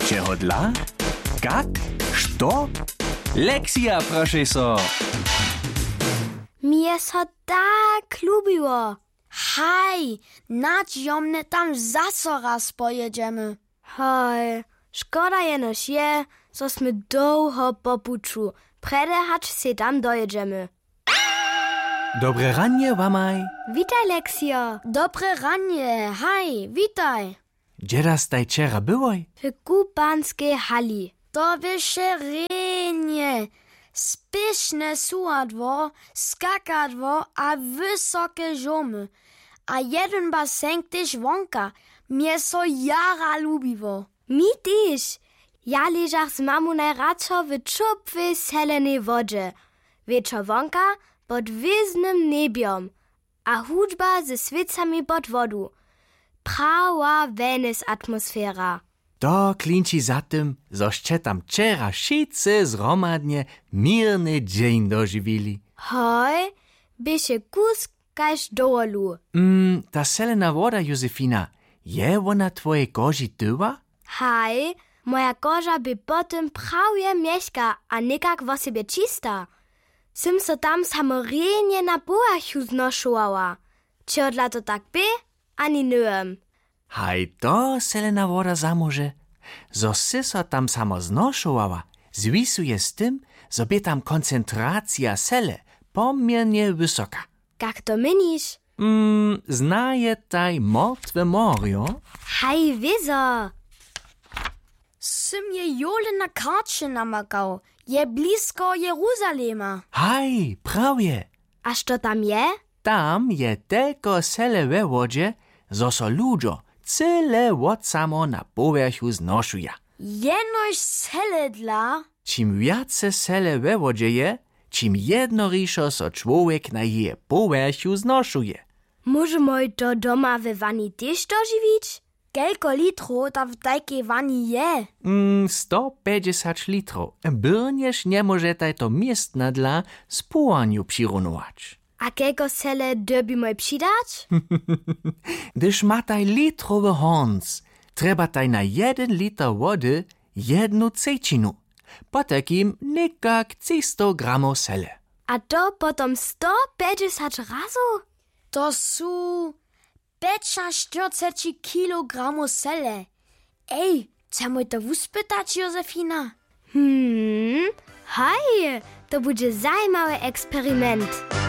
Čeho dla? Kak? Što? Lekcja, proszę so. Mnie so tak lubiło. Haj, nadziomne tam zaso raz pojedziemy. Hoj, szkoda jenoż je, so sme długo po puczu. Prede hacz se tam dojedziemy. Dobre ranie, Wamaj. Witaj, Leksio. Dobre ranie, haj, witaj. Gdzie raz taj wczera byłoj? W kupanskiej hali. To wysze renie. Spieszne suadwo, skakadwo a wysokie żomy. A jeden basen też wonka. Mnie so jara lubiło. Mi też. Ja leżach z mamą najradšo w czupwej zelenej wodzie. Wieczor wonka pod wyznym niebiom, a hudba ze świecami pod wodu. Prawa Venus atmosfera. To klinči za tym, zoście tam wczera wszyscy zromadnie mirny dzień dożywili. Hoj, byše kus kaž dolu. Ta selena woda, Józefina, je ona twoje koži tyła? Haj, moja koža by potem prawie mieszka, a nikak wo sobie čista. Sym so tam samorenie na buachu znošovala. Či odla to tak by, ani nyem. Haj to selena woda zamože. Zo sy so tam samo znošovala, zwisuje z tym, zo by tam koncentracja sele pomiernie wysoka. Jak to mynisz? Znaje taj Martwe Morio? Haj, wieso. Sym je jole na karcie namakał. Je blisko Jeruzalema. Haj, prawie. A što tam je? Tam je tylko sele we wodzie, zo so ludzo cyle wod samo na powerchu znošuje. Jenož sele dla? Čim viace sele we wodzie je, čim jednorišo so człowiek na je powerchu znošuje. Może moj to doma we wani też dożywić? Kelko litrów tam w takiej wani je? 150 litrów. Byrniesz nie może to miestna dla spłaniu przyrunować. A kelko sele derby moj przydać? Gdyż ma taj litrowy horns, trzeba taj na 1 liter wody 1 cejčinu. Po takim nikak 300 gramów sele. A to potom 150 razu? To su 45 kilogramów sele. Ej, chcemy to uspytać, Józefina? Hej, to będzie zajímavý eksperiment.